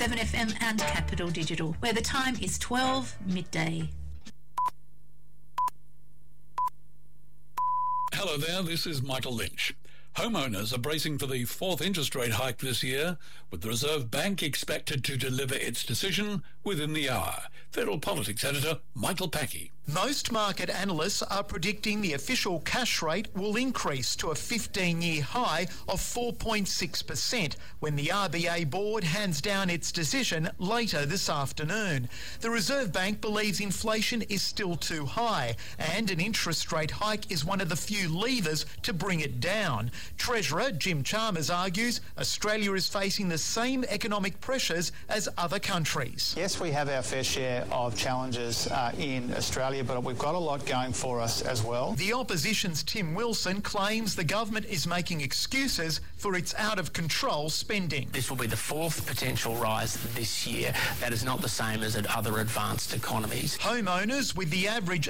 7FM and Capital Digital, where the time is 12 midday. Hello there, this is Michael Lynch. Homeowners are bracing for the fourth interest rate hike this year, with the Reserve Bank expected to deliver its decision within the hour. Federal Politics Editor Michael Packey. Most market analysts are predicting the official cash rate will increase to a 15-year high of 4.6% when the RBA board hands down its decision later this afternoon. The Reserve Bank believes inflation is still too high and an interest rate hike is one of the few levers to bring it down. Treasurer Jim Chalmers argues Australia is facing the same economic pressures as other countries. Yes, we have our fair share of challenges in Australia, but we've got a lot going for us as well. The opposition's Tim Wilson claims the government is making excuses for its out-of-control spending. This will be the fourth potential rise this year. That is not the same as at other advanced economies. Homeowners with the average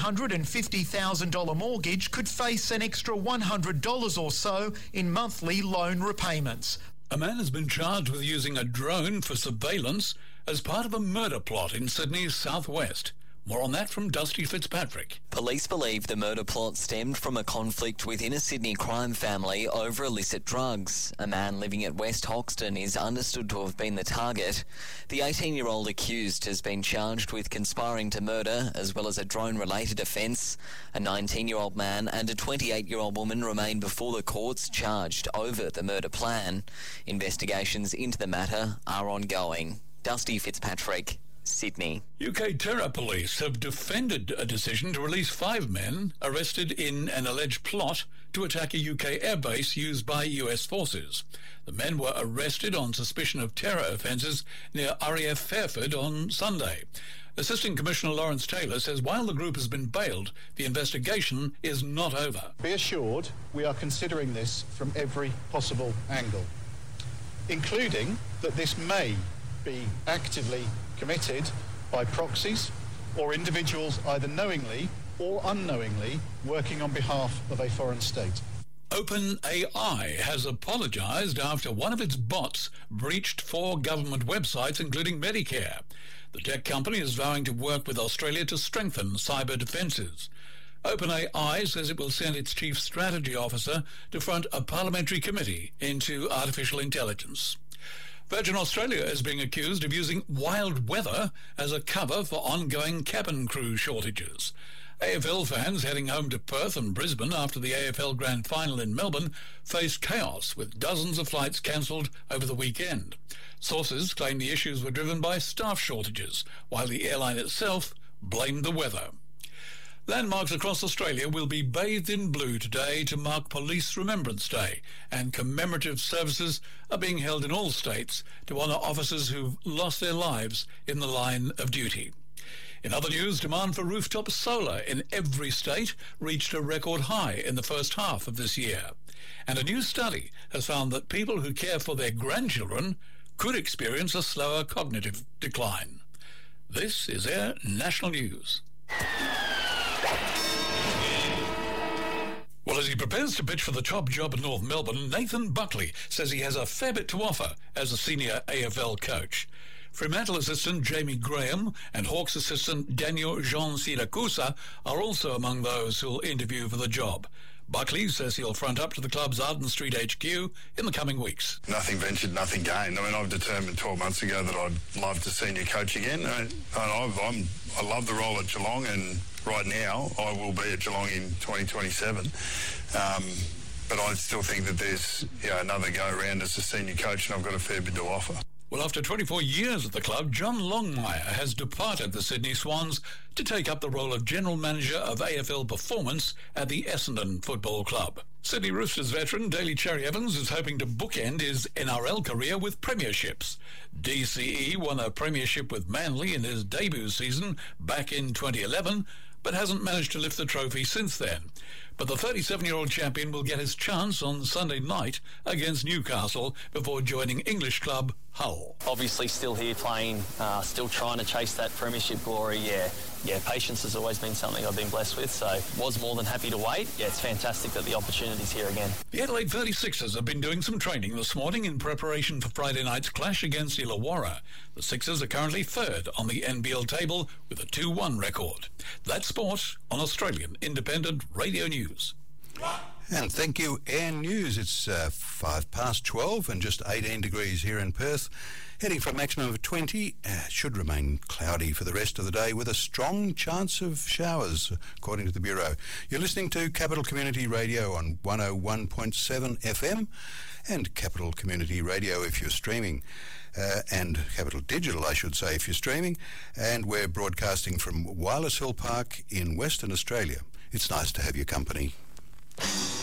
$750,000 mortgage could face an extra $100 or so in monthly loan repayments. A man has been charged with using a drone for surveillance as part of a murder plot in Sydney's southwest. More on that from Dusty Fitzpatrick. Police believe the murder plot stemmed from a conflict within a Sydney crime family over illicit drugs. A man living at West Hoxton is understood to have been the target. The 18-year-old accused has been charged with conspiring to murder as well as a drone-related offence. A 19-year-old man and a 28-year-old woman remain before the courts charged over the murder plan. Investigations into the matter are ongoing. Dusty Fitzpatrick, Sydney. UK terror police have defended a decision to release 5 men arrested in an alleged plot to attack a UK airbase used by US forces. The men were arrested on suspicion of terror offences near RAF Fairford on Sunday. Assistant Commissioner Lawrence Taylor says while the group has been bailed, the investigation is not over. Be assured we are considering this from every possible angle, including that this may be actively committed by proxies or individuals either knowingly or unknowingly working on behalf of a foreign state. OpenAI has apologised after one of its bots breached 4 government websites, including Medicare. The tech company is vowing to work with Australia to strengthen cyber defences. OpenAI says it will send its chief strategy officer to front a parliamentary committee into artificial intelligence. Virgin Australia is being accused of using wild weather as a cover for ongoing cabin crew shortages. AFL fans heading home to Perth and Brisbane after the AFL Grand Final in Melbourne faced chaos with dozens of flights cancelled over the weekend. Sources claim the issues were driven by staff shortages, while the airline itself blamed the weather. Landmarks across Australia will be bathed in blue today to mark Police Remembrance Day, and commemorative services are being held in all states to honour officers who've lost their lives in the line of duty. In other news, demand for rooftop solar in every state reached a record high in the first half of this year. And a new study has found that people who care for their grandchildren could experience a slower cognitive decline. This is Air National News. Well, as he prepares to pitch for the top job in North Melbourne, Nathan Buckley says he has a fair bit to offer as a senior AFL coach. Fremantle assistant Jamie Graham and Hawks assistant Daniel Jean Siracusa are also among those who'll interview for the job. Buckley says he'll front up to the club's Arden Street HQ in the coming weeks. Nothing ventured, nothing gained. I mean, I've determined 12 months ago that I'd love to senior coach again. I love the role at Geelong, and right now I will be at Geelong in 2027. But I still think that there's another go-around as a senior coach, and I've got a fair bit to offer. Well, after 24 years at the club, John Longmire has departed the Sydney Swans to take up the role of General Manager of AFL Performance at the Essendon Football Club. Sydney Roosters veteran Daly Cherry Evans is hoping to bookend his NRL career with premierships. DCE won a premiership with Manly in his debut season back in 2011, but hasn't managed to lift the trophy since then. But the 37-year-old champion will get his chance on Sunday night against Newcastle before joining English club Hull. Obviously still here playing, still trying to chase that premiership glory. Yeah, patience has always been something I've been blessed with, so was more than happy to wait. Yeah, it's fantastic that the opportunity's here again. The Adelaide 36ers have been doing some training this morning in preparation for Friday night's clash against Illawarra. The Sixers are currently third on the NBL table with a 2-1 record. That's sport on Australian Independent Radio News. And thank you, Air News. It's 12 and just 18 degrees here in Perth. Heading for a maximum of 20. Should remain cloudy for the rest of the day with a strong chance of showers, according to the Bureau. You're listening to Capital Community Radio on 101.7 FM and Capital Community Radio if you're streaming. And Capital Digital, I should say, if you're streaming. And we're broadcasting from Wireless Hill Park in Western Australia. It's nice to have your company.